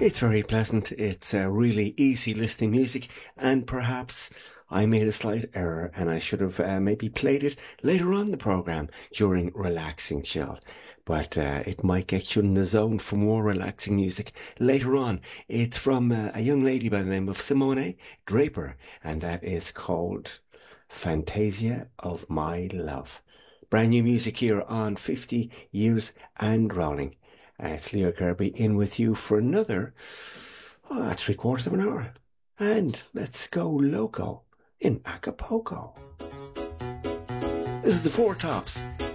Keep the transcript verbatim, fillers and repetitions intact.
It's very pleasant. It's uh, really easy listening music, and perhaps I made a slight error and I should have uh, maybe played it later on in the program during Relaxing Chill. But uh, it might get you in the zone for more relaxing music later on. It's from uh, a young lady by the name of Simone Draper, and that is called Fantasia of My Love. Brand new music here on fifty Years and Rolling. Uh, it's Leo Kirby in with you for another oh, three quarters of an hour. And let's go loco in Acapulco. This is the Four Tops